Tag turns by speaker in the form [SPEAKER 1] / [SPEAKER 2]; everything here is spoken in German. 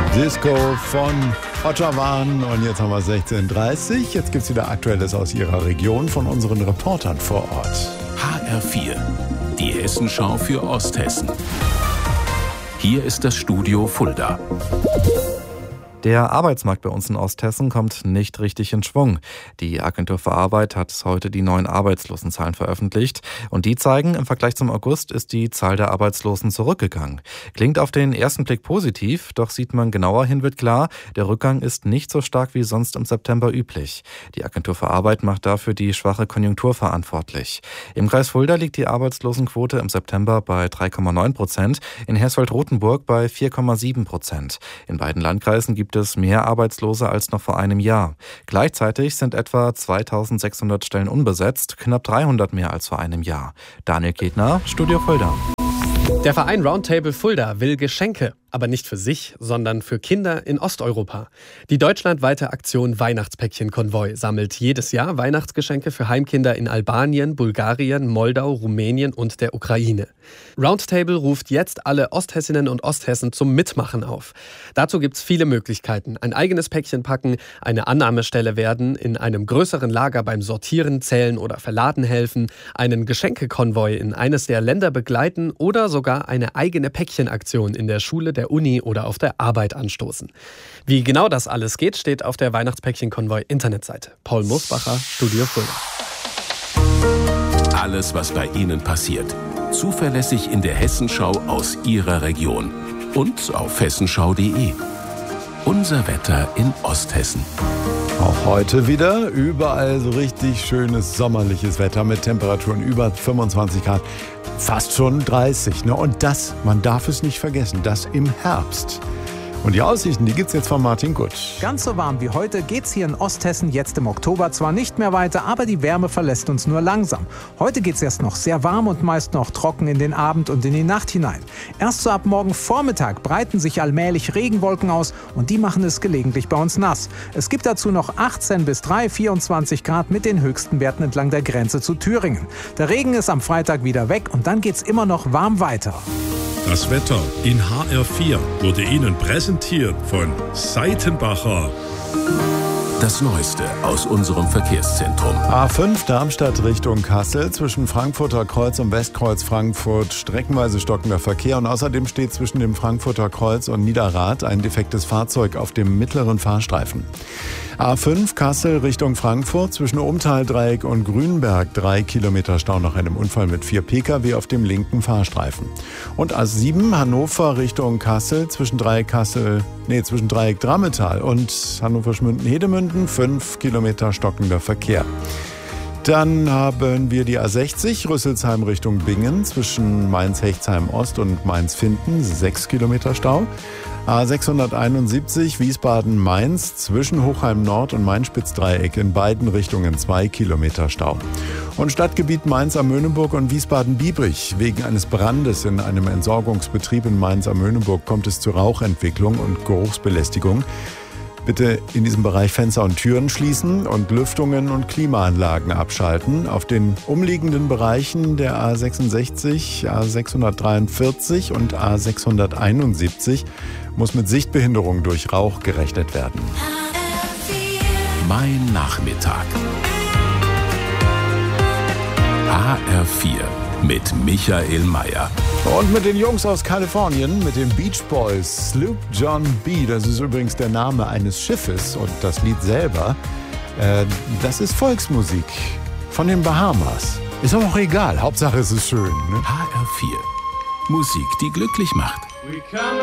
[SPEAKER 1] Disco von Ottawan und jetzt haben wir 16:30 Uhr. Jetzt gibt es wieder Aktuelles aus Ihrer Region von unseren Reportern vor Ort.
[SPEAKER 2] HR4, die Hessenschau für Osthessen. Hier ist das Studio Fulda.
[SPEAKER 3] Der Arbeitsmarkt bei uns in Osthessen kommt nicht richtig in Schwung. Die Agentur für Arbeit hat heute die neuen Arbeitslosenzahlen veröffentlicht. Und die zeigen, im Vergleich zum August ist die Zahl der Arbeitslosen zurückgegangen. Klingt auf den ersten Blick positiv, doch sieht man genauer hin, wird klar, der Rückgang ist nicht so stark wie sonst im September üblich. Die Agentur für Arbeit macht dafür die schwache Konjunktur verantwortlich. Im Kreis Fulda liegt die Arbeitslosenquote im September bei 3,9%, in Hersfeld-Rotenburg bei 4,7%. In beiden Landkreisen gibt es mehr Arbeitslose als noch vor einem Jahr. Gleichzeitig sind etwa 2600 Stellen unbesetzt, knapp 300 mehr als vor einem Jahr. Daniel Ketner, Studio Fulda.
[SPEAKER 4] Der Verein Roundtable Fulda will Geschenke, aber nicht für sich, sondern für Kinder in Osteuropa. Die deutschlandweite Aktion Weihnachtspäckchen-Konvoi sammelt jedes Jahr Weihnachtsgeschenke für Heimkinder in Albanien, Bulgarien, Moldau, Rumänien und der Ukraine. Roundtable ruft jetzt alle Osthessinnen und Osthessen zum Mitmachen auf. Dazu gibt es viele Möglichkeiten. Ein eigenes Päckchen packen, eine Annahmestelle werden, in einem größeren Lager beim Sortieren, Zählen oder Verladen helfen, einen Geschenkekonvoi in eines der Länder begleiten oder sogar eine eigene Päckchenaktion in der Schule, der Uni oder auf der Arbeit anstoßen. Wie genau das alles geht, steht auf der Weihnachtspäckchen-Konvoi-Internetseite. Paul Mosbacher, Studio Fulda.
[SPEAKER 2] Alles, was bei Ihnen passiert. Zuverlässig in der Hessenschau aus Ihrer Region. Und auf hessenschau.de. Unser Wetter in Osthessen.
[SPEAKER 1] Auch heute wieder überall so richtig schönes sommerliches Wetter mit Temperaturen über 25 Grad. Fast schon 30. Ne? Und das, man darf es nicht vergessen, das im Herbst. Und die Aussichten, die gibt's jetzt von Martin Gutt.
[SPEAKER 5] Ganz so warm wie heute geht's hier in Osthessen jetzt im Oktober zwar nicht mehr weiter, aber die Wärme verlässt uns nur langsam. Heute geht's erst noch sehr warm und meist noch trocken in den Abend und in die Nacht hinein. Erst so ab morgen Vormittag breiten sich allmählich Regenwolken aus und die machen es gelegentlich bei uns nass. Es gibt dazu noch 18 bis 24 Grad mit den höchsten Werten entlang der Grenze zu Thüringen. Der Regen ist am Freitag wieder weg und dann geht's immer noch warm weiter.
[SPEAKER 6] Das Wetter in HR4 wurde Ihnen präsentiert von Seitenbacher.
[SPEAKER 2] Das Neueste aus unserem Verkehrszentrum.
[SPEAKER 1] A5 Darmstadt Richtung Kassel, zwischen Frankfurter Kreuz und Westkreuz Frankfurt streckenweise stockender Verkehr und außerdem steht zwischen dem Frankfurter Kreuz und Niederrad ein defektes Fahrzeug auf dem mittleren Fahrstreifen. A5 Kassel Richtung Frankfurt, zwischen Umtaldreieck und Grünberg 3 Kilometer Stau nach einem Unfall mit 4 Pkw auf dem linken Fahrstreifen. Und A7 Hannover Richtung Kassel, zwischen Dreieck Drammetal und Hannover-Schmünden-Hedemünden 5 Kilometer stockender Verkehr. Dann haben wir die A60 Rüsselsheim Richtung Bingen, zwischen Mainz-Hechtsheim-Ost und Mainz-Finden 6 Kilometer Stau. A671 Wiesbaden-Mainz, zwischen Hochheim-Nord und Main-Spitz-Dreieck in beiden Richtungen 2 Kilometer Stau. Und Stadtgebiet Mainz am Möhneburg und Wiesbaden-Biebrich. Wegen eines Brandes in einem Entsorgungsbetrieb in Mainz am Möhneburg kommt es zu Rauchentwicklung und Geruchsbelästigung. Bitte in diesem Bereich Fenster und Türen schließen und Lüftungen und Klimaanlagen abschalten. Auf den umliegenden Bereichen der A66, A643 und A671 muss mit Sichtbehinderung durch Rauch gerechnet werden.
[SPEAKER 2] Mein Nachmittag. HR4 mit Michael Mayer.
[SPEAKER 1] Und mit den Jungs aus Kalifornien, mit den Beach Boys, Sloop John B. Das ist übrigens der Name eines Schiffes und das Lied selber, das ist Volksmusik von den Bahamas. Ist aber auch egal, Hauptsache es ist schön. Ne?
[SPEAKER 2] HR4. Musik, die glücklich macht.